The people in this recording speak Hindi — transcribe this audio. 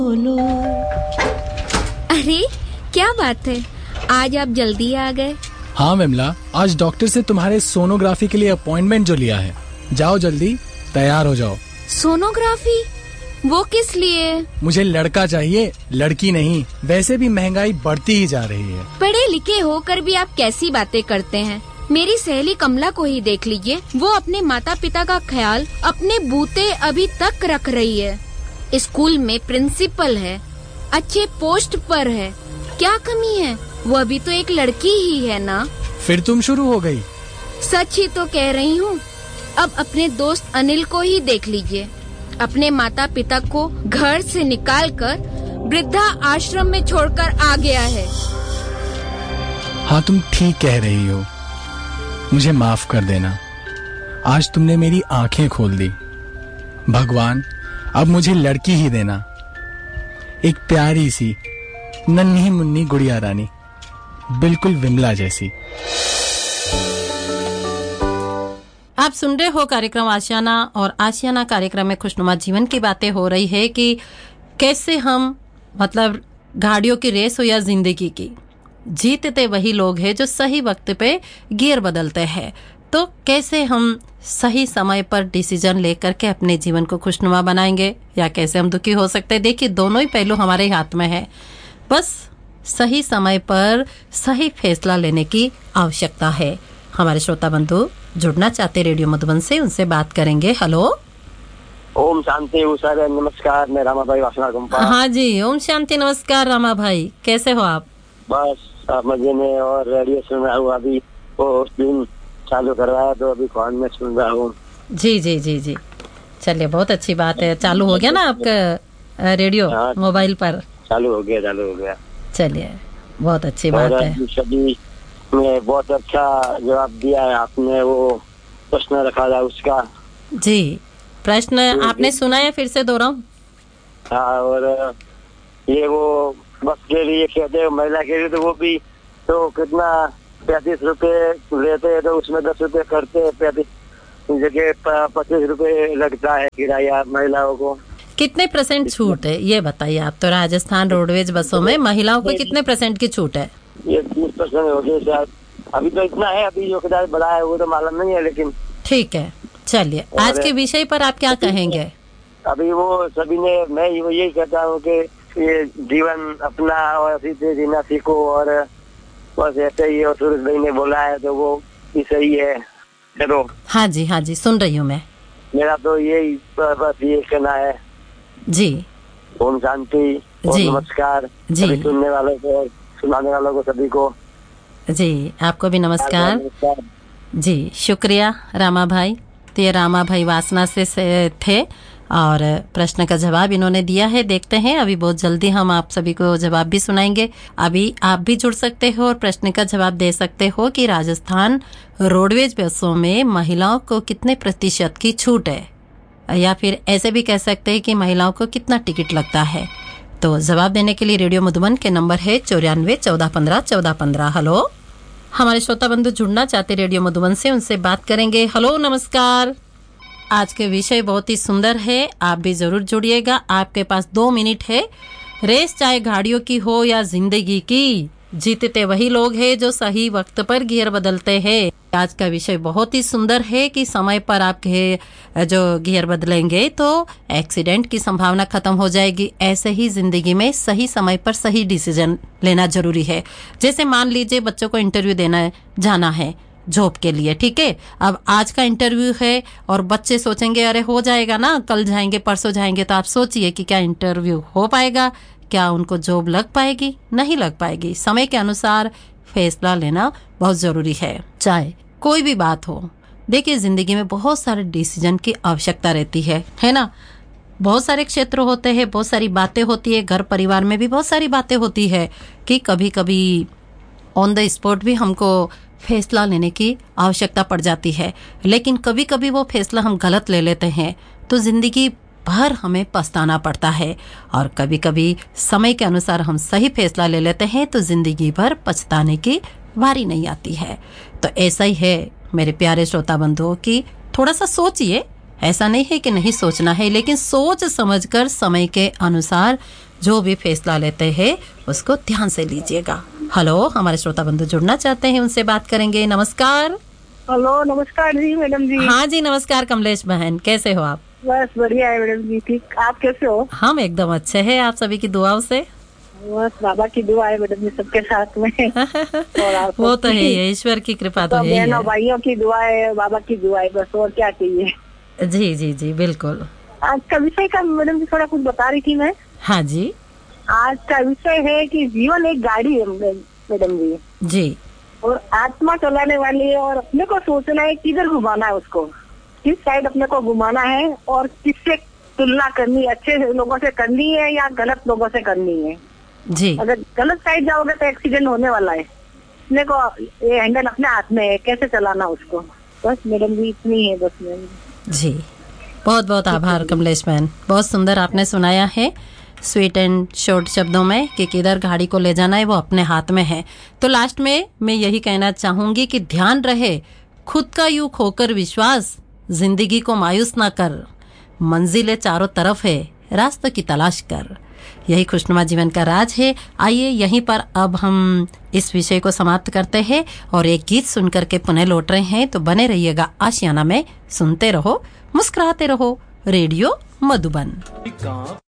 बोलो। अरे क्या बात है, आज आप जल्दी आ गए। हाँ विमला, आज डॉक्टर से तुम्हारे सोनोग्राफी के लिए अपॉइंटमेंट जो लिया है। जाओ जल्दी तैयार हो जाओ। सोनोग्राफी? वो किस लिए? मुझे लड़का चाहिए, लड़की नहीं। वैसे भी महंगाई बढ़ती ही जा रही है। पढ़े लिखे होकर भी आप कैसी बातें करते हैं। मेरी सहेली कमला को ही देख लीजिए, वो अपने माता पिता का ख्याल अपने बूते अभी तक रख रही है। स्कूल में प्रिंसिपल है, अच्छे पोस्ट पर है। क्या कमी है? वो अभी तो एक लड़की ही है ना। फिर तुम शुरू हो गई। सच ही तो कह रही हूँ। अब अपने दोस्त अनिल को ही देख लीजिए, अपने माता पिता को घर से निकालकर वृद्धा आश्रम में छोड़कर आ गया है। हाँ तुम ठीक कह रही हो, मुझे माफ कर देना। आज तुमने मेरी आंखें खोल दी। भगवान अब मुझे लड़की ही देना, एक प्यारी सी नन्ही मुन्नी गुड़िया रानी, बिल्कुल विमला जैसी। आप सुन रहे हो कार्यक्रम आशियाना, और आशियाना कार्यक्रम में खुशनुमा जीवन की बातें हो रही है कि कैसे हम मतलब गाड़ियों की रेस हो या जिंदगी की, जीतते वही लोग हैं जो सही वक्त पे गियर बदलते हैं। तो कैसे हम सही समय पर डिसीजन लेकर के अपने जीवन को खुशनुमा बनाएंगे या कैसे हम दुखी हो सकते हैं। देखिए दोनों ही पहलू हमारे हाथ में है, बस सही समय पर सही फैसला लेने की आवश्यकता है। हमारे श्रोता बंधु जुड़ना चाहते रेडियो मधुबन से, उनसे बात करेंगे। हेलो, ओम शांति सर, नमस्कार, मैं रामा भाई वासना गुम्पा। हाँ जी, ओम शांति, नमस्कार रामा भाई, कैसे हो आप? बस मजे में, और रेडियो सुन रहा हूँ। अभी वो दिन चालू करवाया तो अभी फोन में सुन रहा हूँ। जी जी जी जी, चलिए बहुत अच्छी बात है। चालू हो गया ना आपका रेडियो? हाँ, मोबाइल पर चालू हो गया। चलिए बहुत अच्छी बात है। सभी में बहुत अच्छा जवाब दिया है आपने। वो प्रश्न रखा था उसका। जी, प्रश्न आपने सुना है, फिर से दोहराऊं? हाँ, और ये वो बस के लिए कहते हैं, महिला के लिए तो वो भी तो कितना 35 रुपए लेते हैं, तो उसमें 10 रुपए करते हैं, 35 जगह 25 रुपए लगता है किराया महिलाओं को। कितने % छूट है ये बताइए आप? तो राजस्थान रोडवेज बसों में महिलाओं को कितने % की छूट है? ये 30% हो गई शायद, अभी तो इतना है। अभी जो किराया बढ़ा है वो तो मालूम नहीं है, लेकिन ठीक है। चलिए आज के विषय पर आप क्या कहेंगे? अभी वो सभी ने, मैं यही कहता हूँ कि ये जीवन अपना और सीधे जीना सीखो, और बस ऐसे ही। और सूरज भाई ने बोला है तो वो भी सही है। चलो। हाँ जी, सुन रही हूँ मैं। मेरा तो यही बस ये कहना है जी। ओम शांति और नमस्कार जी, सुनने वालों को, सुनाने वालों को, सभी को जी। आपको भी नमस्कार जी, शुक्रिया रामा भाई। तो ये रामा भाई वासना से थे और प्रश्न का जवाब इन्होंने दिया है। देखते हैं, अभी बहुत जल्दी हम आप सभी को जवाब भी सुनाएंगे। अभी आप भी जुड़ सकते हो और प्रश्न का जवाब दे सकते हो कि राजस्थान रोडवेज बसों में महिलाओं को कितने % की छूट है, या फिर ऐसे भी कह सकते हैं कि महिलाओं को कितना टिकट लगता है। तो जवाब देने के लिए रेडियो मधुबन के नंबर है 94 14 15 14 15। हेलो, हमारे श्रोता बंधु जुड़ना चाहते रेडियो मधुबन से, उनसे बात करेंगे। हेलो, नमस्कार। आज के विषय बहुत ही सुंदर है, आप भी जरूर जुड़िएगा। आपके पास 2 मिनट है। रेस चाहे गाड़ियों की हो या जिंदगी की, जीतते वही लोग हैं जो सही वक्त पर गियर बदलते हैं। आज का विषय बहुत ही सुंदर है कि समय पर आप जो गियर बदलेंगे तो एक्सीडेंट की संभावना खत्म हो जाएगी। ऐसे ही जिंदगी में सही समय पर सही डिसीजन लेना जरूरी है। जैसे मान लीजिए बच्चों को इंटरव्यू देना जाना है जॉब के लिए, ठीक है। अब आज का इंटरव्यू है और बच्चे सोचेंगे अरे हो जाएगा ना, कल जाएंगे परसों जाएंगे। तो आप सोचिए कि क्या इंटरव्यू हो पाएगा, क्या उनको जॉब लग पाएगी? नहीं लग पाएगी। समय के अनुसार फैसला लेना बहुत जरूरी है, चाहे कोई भी बात हो। देखिए जिंदगी में बहुत सारे डिसीजन की आवश्यकता रहती है ना। बहुत सारे क्षेत्र होते हैं, बहुत सारी बातें होती है, घर परिवार में भी बहुत सारी बातें होती है कि कभी कभी ऑन द स्पॉट भी हमको फैसला लेने की आवश्यकता पड़ जाती है। लेकिन कभी कभी वो फैसला हम गलत ले लेते हैं तो जिंदगी भर हमें पछताना पड़ता है, और कभी कभी समय के अनुसार हम सही फैसला ले लेते हैं तो जिंदगी भर पछताने की बारी नहीं आती है। तो ऐसा ही है मेरे प्यारे श्रोता बंधुओं की, थोड़ा सा सोचिए। ऐसा नहीं है कि नहीं सोचना है, लेकिन सोच समझकर समय के अनुसार जो भी फैसला लेते हैं उसको ध्यान से लीजिएगा। हेलो, हमारे श्रोता बंधु जुड़ना चाहते हैं, उनसे बात करेंगे। नमस्कार। हेलो, नमस्कार जी मैडम जी। हाँ जी, नमस्कार कमलेश बहन, कैसे हो आप? बस बढ़िया है मैडम जी, ठीक। आप कैसे हो? हम एकदम अच्छे हैं, आप सभी की दुआओं से। बस बाबा की दुआ है मैडम जी सबके साथ में। और आप वो तो है, ईश्वर की कृपा तो है ही बहनों है। भाइयों की दुआ है, बाबा की दुआ है, बस और क्या चाहिए। जी जी जी, बिल्कुल। आज का विषय का मैडम जी थोड़ा कुछ बता रही थी मैं। हाँ जी। आज का विषय है कि जीवन एक गाड़ी है मैडम जी, जी और आत्मा चलाने वाली है, और अपने को सोचना है किधर घुमाना है उसको, किस साइड अपने को घुमाना है, और किससे तुलना करनी, अच्छे लोगों से करनी है या गलत लोगों से करनी है। जी। अगर गलत साइड जाओगे तो एक्सीडेंट होने वाला है। अपने को ये हैंडल अपने हाथ में है, कैसे चलाना उसको। बस मैडम जी इतनी है बस मैडम जी। बहुत बहुत आभार कमलेश बहन, बहुत सुंदर आपने सुनाया है स्वीट एंड शॉर्ट शब्दों में कि किधर गाड़ी को ले जाना है वो अपने हाथ में है। तो लास्ट में मैं यही कहना चाहूंगी कि ध्यान रहे, खुद का यूं खोकर विश्वास, जिंदगी को मायूस ना कर, मंजिलें चारों तरफ है, रास्तों की तलाश कर। यही खुशनुमा जीवन का राज है। आइए यहीं पर अब हम इस विषय को समाप्त करते हैं और एक गीत सुनकर के पुनः लौट रहे हैं। तो बने रहिएगा आशियाना में, सुनते रहो, मुस्कुराते रहो, रेडियो मधुबन।